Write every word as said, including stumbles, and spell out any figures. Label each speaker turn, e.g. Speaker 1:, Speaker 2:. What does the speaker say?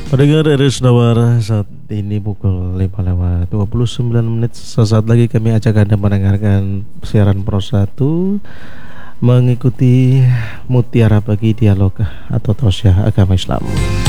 Speaker 1: Pendengar R S Nawara, saat ini pukul lima lewat dua puluh sembilan menit. Sesaat lagi kami ajak Anda mendengarkan siaran Pro satu, mengikuti Mutiara Pagi Dialog atau Tausiah Agama Islam.